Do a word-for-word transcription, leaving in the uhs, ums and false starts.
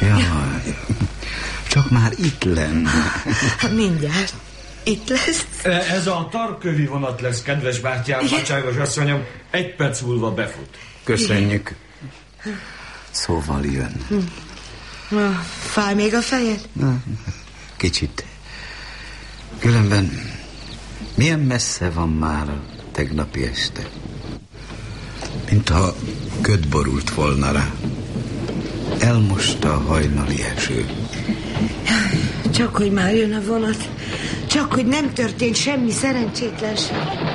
Jaj, csak már itt lenne. Mindjárt. Itt lesz. Ez a tarkövi vonat lesz, kedves bátyám, nagyságos asszonyom. Egy perc múlva befut. Köszönjük. Szóval jön. Hm. Fáj még a fejed? Kicsit. Különben milyen messze van már a tegnapi este. Mintha köd borult volna rá. Elmosta a hajnali eső. Csak hogy már jön a vonat. Csak hogy nem történt semmi szerencsétlenség.